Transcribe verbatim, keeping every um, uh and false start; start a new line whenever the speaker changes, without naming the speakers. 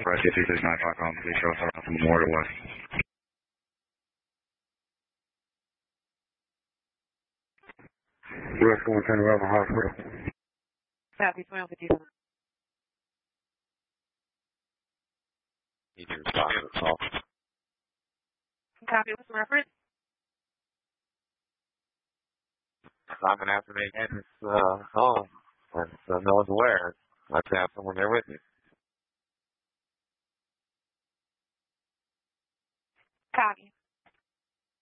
Press two six nine five com. Please show us around from Memorial West. West going to Reverend Hospital.
Southeast one fifty-seven.
You do respond to the call.
Copy. What's the reference?
I'm going to have to make this uh, call. And so no one's aware. Let's have someone there with